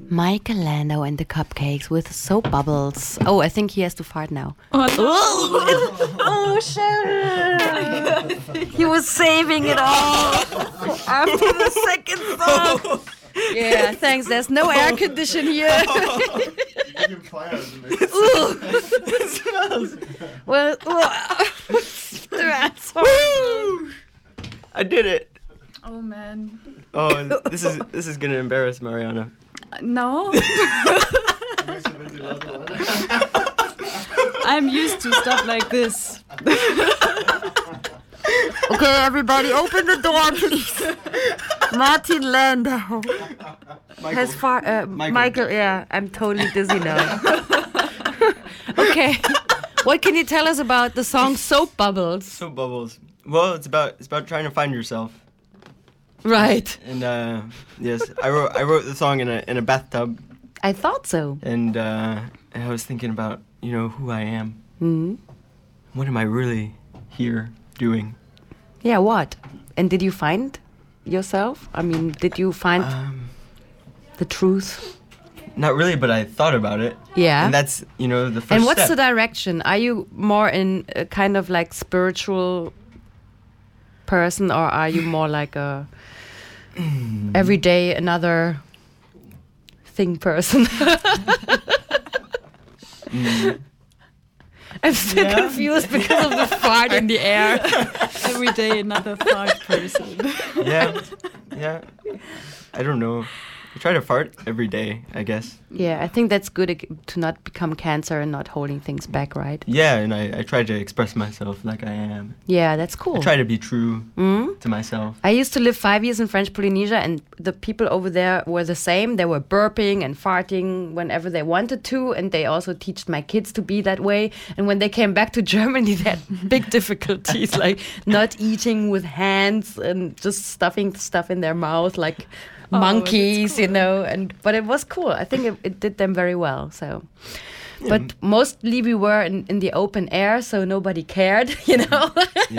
Michael Landau and the Cupcakes with Soap Bubbles. Oh, I think he has to fart now. Oh, no. Oh shit! He was saving it all after the second song. Yeah, thanks. There's no air condition here. Well, that's I did it. Oh man. Oh, this is gonna embarrass Mariana. No. I'm used to stuff like this. Okay, everybody, open the door, please. Martin Landau has Michael. Yeah, I'm totally dizzy now. Okay, what can you tell us about the song Soap Bubbles? Soap Bubbles. Well, it's about trying to find yourself. Right. And yes, I wrote the song in a bathtub. I thought so. And I was thinking about who I am. Mm-hmm. What am I really here doing? Yeah, what? And did you find yourself? I mean, did you find the truth? Not really, but I thought about it. Yeah. And that's, the first And what's step. the direction? Are you more in a kind of like spiritual person, or are you more like a everyday another thing person? I'm still confused because of the fart in the air. Every day another fart person. Yeah. I don't know. I try to fart every day, I guess. Yeah, I think that's good to not become cancer and not holding things back, right? Yeah, and I try to express myself like I am. Yeah, that's cool. I try to be true to myself. I used to live 5 years in French Polynesia, and the people over there were the same. They were burping and farting whenever they wanted to, and they also teach my kids to be that way. And when they came back to Germany, they had big difficulties, like not eating with hands and just stuffing stuff in their mouth, like monkeys, cool. But it was cool. I think it did them very well. So, but mostly we were in the open air, so nobody cared, Yeah,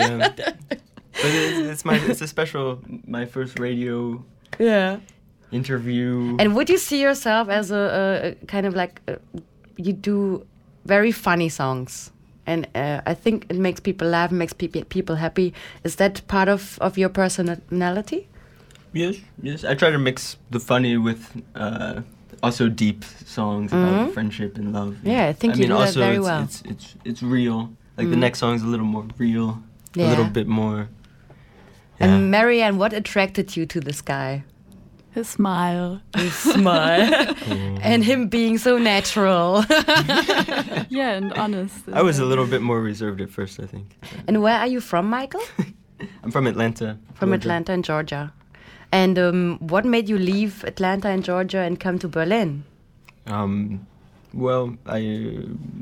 but it's a special my first radio interview. And would you see yourself as a kind of like you do very funny songs? And I think it makes people laugh, makes people happy. Is that part of your personality? Yes. I try to mix the funny with also deep songs about friendship and love. Yeah, I think you do that very well. It's real. Like the next song is a little more real, a little bit more. Yeah. And Marianne, what attracted you to this guy? His smile. And him being so natural. Yeah, and honest. I was a little bit more reserved at first, I think. And where are you from, Michael? I'm from Atlanta. From Georgia. Atlanta in Georgia. And what made you leave Atlanta and Georgia and come to Berlin? Well, I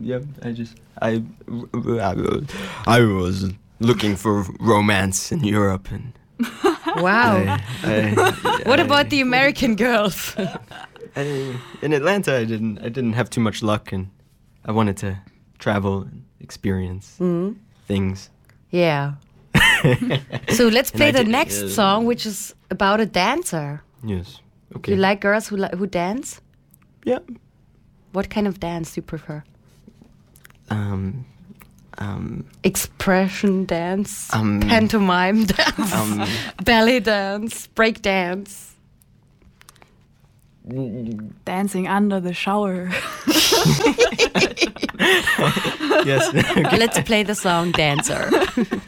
was looking for romance in Europe, and wow. What about the American girls? In Atlanta, I didn't have too much luck, and I wanted to travel and experience things. Yeah. So let's play the next song, which is about a dancer. Yes. Okay. You like girls who dance? Yeah. What kind of dance do you prefer? Expression dance, pantomime dance, ballet dance, break dance. Dancing under the shower. Yes. Okay. Let's play the song Dancer.